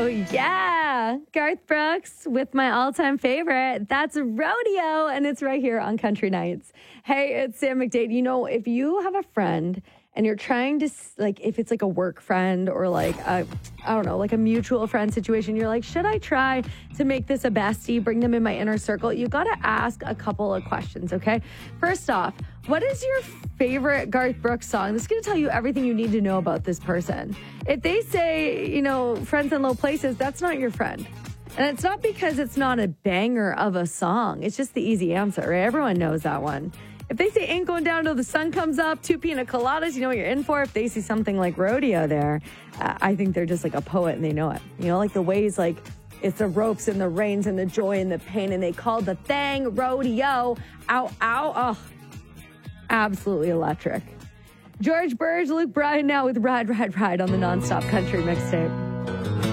Oh, yeah. Garth Brooks with my all-time favorite. That's Rodeo, and it's right here on Country Nights. Hey, it's Sam McDade. You know, if you have a friend and you're trying to, like, if it's like a work friend or like a, I don't know, like a mutual friend situation, you're like, should I try to make this a bestie, bring them in my inner circle? You got to ask a couple of questions, okay? First off, what is your favorite Garth Brooks song? This is going to tell you everything you need to know about this person. If they say, you know, Friends in Low Places, that's not your friend. And it's not because it's not a banger of a song. It's just the easy answer, right? Everyone knows that one. If they say Ain't Going Down Till the Sun Comes Up, 2 pina coladas, you know what you're in for. If they see something like Rodeo there, I think they're just like a poet and they know it. You know, like the ways like it's the ropes and the reins and the joy and the pain, and they call the thing rodeo. Ow, ow, oh. Absolutely electric. George Burge, Luke Bryan now with Ride, Ride, Ride on the Nonstop Country Mixtape.